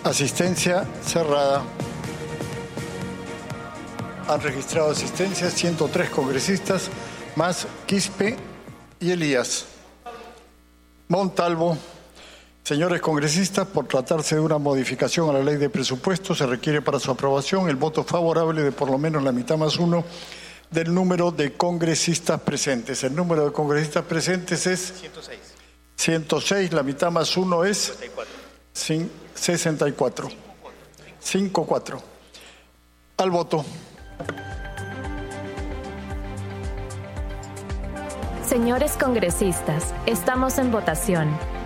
Asistencia cerrada. Han registrado asistencia 103 congresistas, más Quispe y Elías. Montalvo. Señores congresistas, por tratarse de una modificación a la ley de presupuesto, se requiere para su aprobación el voto favorable de por lo menos la mitad más uno del número de congresistas presentes. El número de congresistas presentes es 106. 106, la mitad más uno es 64. 54. Al voto. Señores congresistas, estamos en votación.